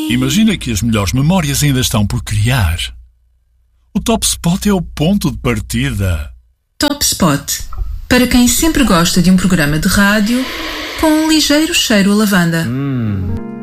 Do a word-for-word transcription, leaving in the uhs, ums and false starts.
Imagina que as melhores memórias ainda estão por criar. O Top Spot é o ponto de partida. Top Spot. Para quem sempre gosta de um programa de rádio com um ligeiro cheiro a lavanda. Hum.